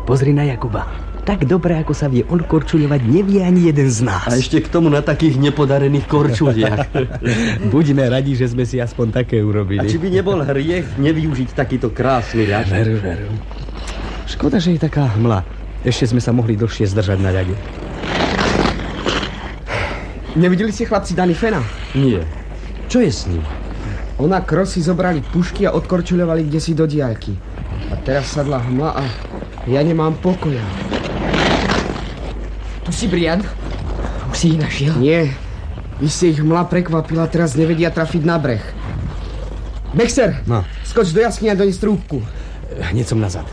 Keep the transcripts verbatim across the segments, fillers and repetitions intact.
Pozri na Jakuba. Tak dobre, ako sa vie on korčuľovať, nevie ani jeden z nás. A ešte k tomu na takých nepodarených korčuliach. Buďme radi, že sme si aspoň také urobili. A či by nebol hriech nevyužiť takýto krásny ľad? Veru, veru. Škoda, že je taká hmla. Ešte sme sa mohli dlhšie zdržať na ľade. Nevideli ste chlapci Danny Fena? Nie. Čo je s ním? Ona Krosy zobrali pušky a odkorčuľovali kdesi do diaľky. A teraz sadla hmla a ja nemám pokoja. Tu si, Brian? Už si ich našiel? Nie. Iste ich hmla prekvapila, teraz nevedia trafiť na breh. Baxter, no. Skoč do jaskyne a dones trúbku. Hneď som nazad.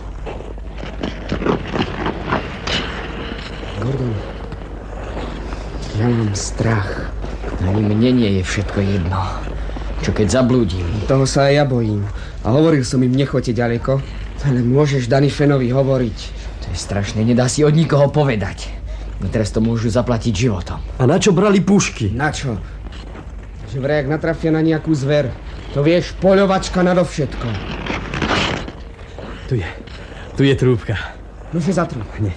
Gordon, ja mám strach. Ani mne nie je všetko jedno. Čo keď zablúdim? Toho sa aj ja bojím. A hovoril som im, nechoďte ďaleko. Ale môžeš Danny Fenovi hovoriť. To je strašné, nedá si od nikoho povedať. No teraz to môžu zaplatiť životom. A na čo brali pušky? Na čo? Že vraj, ak natrafia na nejakú zver, to vieš, poľovačka nadovšetko. Tu je. Tu je trúbka. No sa zatrúb. Hneď.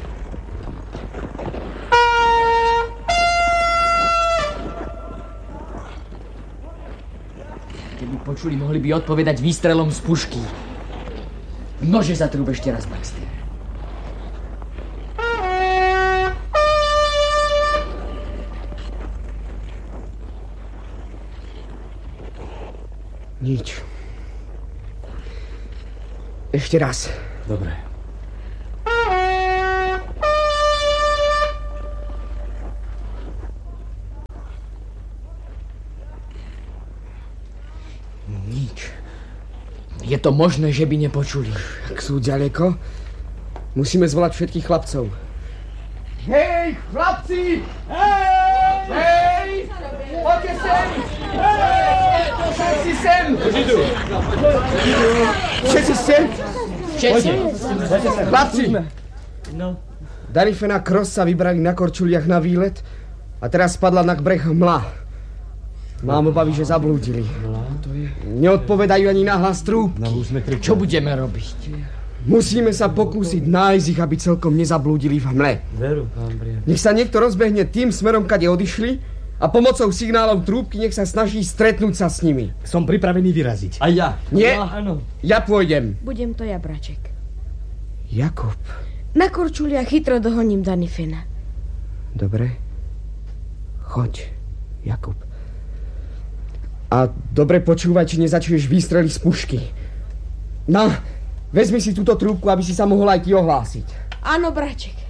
Keby počuli, mohli by odpovedať výstrelom z pušky. Nože zatrúb ešte raz, Baxter. Nič. Ešte raz. Dobre. Nič. Je to možné, že by nepočuli. Ak sú ďaleko, musíme zvolať všetkých chlapcov. Hej, chlapci! Hej! Hej! Poďte sem! Hej! Všetci sem! Všetci sem! Všetci! Chlapci! Danny Fen a Cross sa vybrali na korčuliach na výlet a teraz spadla na breh hmla. Mám obavy, že zablúdili. Neodpovedajú ani na hlas trúbky. Čo budeme robiť? Musíme sa pokúsiť nájsť ich, aby celkom nezablúdili v hmle. Veru, pán Brian. Nech sa niekto rozbehne tým smerom, kade odišli a pomocou signálov trúbky nech sa snaží stretnúť sa s nimi. Som pripravený vyraziť. A ja? Nie, No, áno. ja pôjdem. Budem to ja, Braček. Jakub. Na korčulia chytro dohoním Danny Fena. Dobre. Choď, Jakub. A dobre počúvaj, či nezačuješ výstrely z pušky. No, vezmi si túto trúbku, aby si sa mohol aj ty ohlásiť. Áno, Braček.